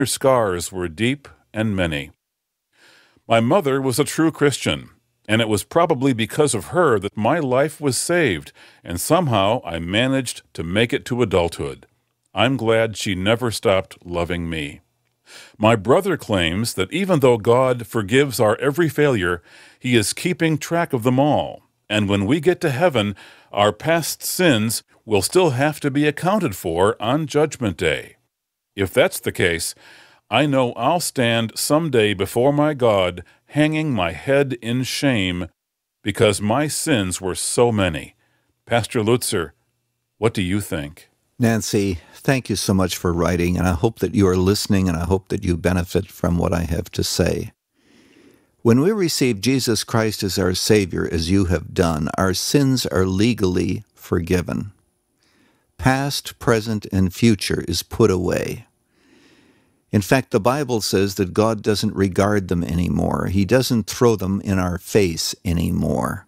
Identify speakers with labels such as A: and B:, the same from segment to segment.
A: Her scars were deep and many. My mother was a true Christian, and it was probably because of her that my life was saved, and somehow I managed to make it to adulthood. I'm glad she never stopped loving me. My brother claims that even though God forgives our every failure, He is keeping track of them all, and when we get to heaven, our past sins will still have to be accounted for on Judgment Day. If that's the case, I know I'll stand someday before my God hanging my head in shame because my sins were so many. Pastor Lutzer, what do you think?
B: Nancy, thank you so much for writing, and I hope that you are listening, and I hope that you benefit from what I have to say. When we receive Jesus Christ as our Savior, as you have done, our sins are legally forgiven. Past, present, and future is put away. In fact, the Bible says that God doesn't regard them anymore. He doesn't throw them in our face anymore.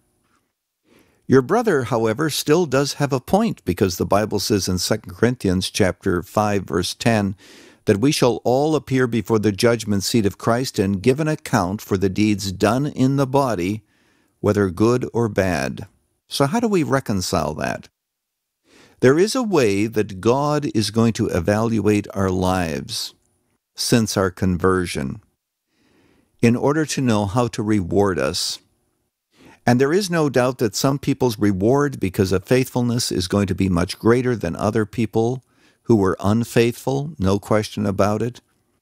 B: Your brother, however, still does have a point, because the Bible says in 2 Corinthians chapter 5, verse 10, that we shall all appear before the judgment seat of Christ and give an account for the deeds done in the body, whether good or bad. So how do we reconcile that? There is a way that God is going to evaluate our lives since our conversion in order to know how to reward us. And there is no doubt that some people's reward because of faithfulness is going to be much greater than other people who were unfaithful, no question about it.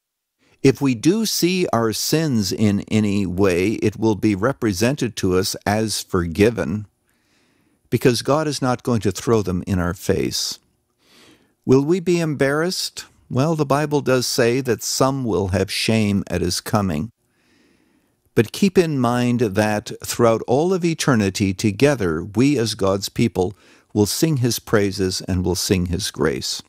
B: If we do see our sins in any way, it will be represented to us as forgiven, because God is not going to throw them in our face. Will we be embarrassed? Well, the Bible does say that some will have shame at His coming. But keep in mind that throughout all of eternity, together, we as God's people will sing His praises and will sing His grace.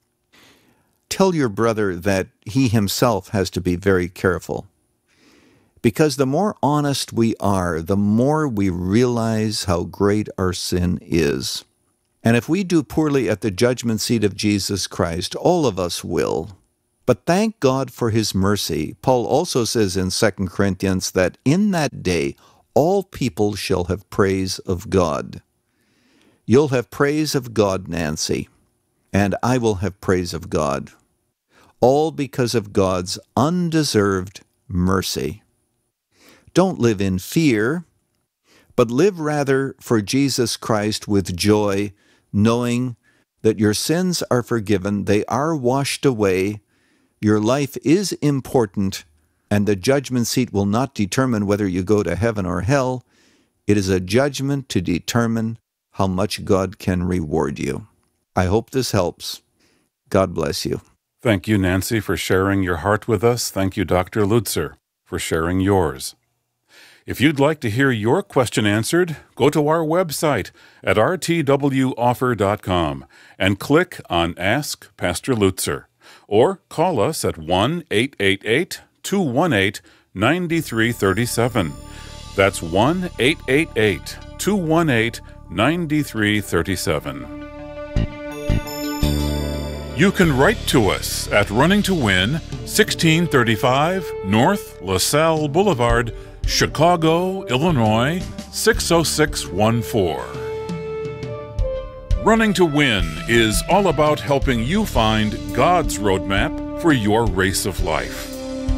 B: Tell your brother that he himself has to be very careful, because the more honest we are, the more we realize how great our sin is. And if we do poorly at the judgment seat of Jesus Christ, all of us will. But thank God for His mercy. Paul also says in 2 Corinthians that in that day all people shall have praise of God. You'll have praise of God, Nancy, and I will have praise of God, all because of God's undeserved mercy. Don't live in fear, but live rather for Jesus Christ with joy, knowing that your sins are forgiven, they are washed away, your life is important, and the judgment seat will not determine whether you go to heaven or hell. It is a judgment to determine how much God can reward you. I hope this helps. God bless you.
A: Thank you, Nancy, for sharing your heart with us. Thank you, Dr. Lutzer, for sharing yours. If you'd like to hear your question answered, go to our website at rtwoffer.com and click on Ask Pastor Lutzer, or call us at 1-888-218-9337. That's 1-888-218-9337. You can write to us at Running to Win, 1635 North LaSalle Boulevard, Chicago, Illinois, 60614. Running to Win is all about helping you find God's roadmap for your race of life.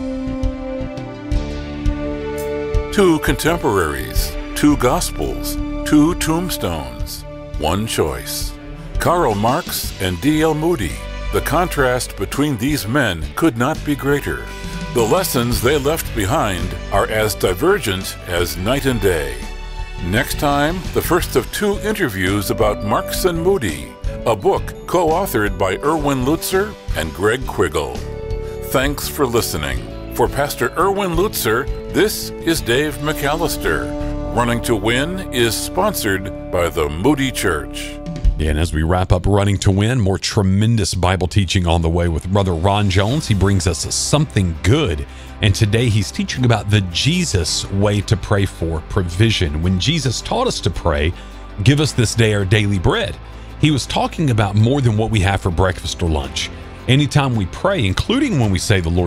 A: Two contemporaries, two gospels, two tombstones, one choice. Karl Marx and D.L. Moody. The contrast between these men could not be greater. The lessons they left behind are as divergent as night and day. Next time, the first of two interviews about Marx and Moody, a book co-authored by Erwin Lutzer and Greg Quiggle. Thanks for listening. For Pastor Erwin Lutzer, this is Dave McAllister. Running to Win is sponsored by the Moody Church.
C: And as we wrap up Running to Win, more tremendous Bible teaching on the way with Brother Ron Jones. He brings us something good. And today he's teaching about the Jesus way to pray for provision. When Jesus taught us to pray, give us this day our daily bread, he was talking about more than what we have for breakfast or lunch. Anytime we pray, including when we say the Lord's